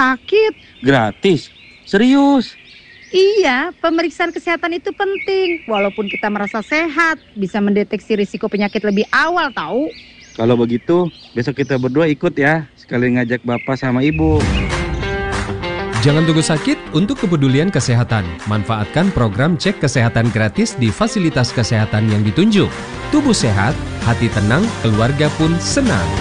sakit. Gratis? Serius? Iya, pemeriksaan kesehatan itu penting. Walaupun kita merasa sehat, bisa mendeteksi risiko penyakit lebih awal tahu. Kalau begitu, besok kita berdua ikut ya. Sekali ngajak bapak sama ibu. Jangan tunggu sakit untuk kepedulian kesehatan. Manfaatkan program cek kesehatan gratis di fasilitas kesehatan yang ditunjuk. Tubuh sehat, hati tenang, keluarga pun senang.